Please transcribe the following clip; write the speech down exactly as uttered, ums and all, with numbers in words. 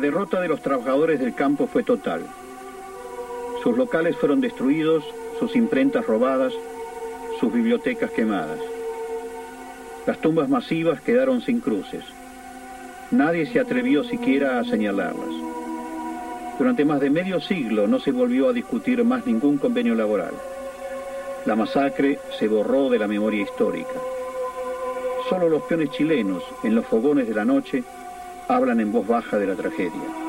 derrota de los trabajadores del campo fue total. Sus locales fueron destruidos, sus imprentas robadas, sus bibliotecas quemadas. Las tumbas masivas quedaron sin cruces. Nadie se atrevió siquiera a señalarlas. Durante más de medio siglo no se volvió a discutir más ningún convenio laboral. La masacre se borró de la memoria histórica. Solo los peones chilenos, en los fogones de la noche, hablan en voz baja de la tragedia.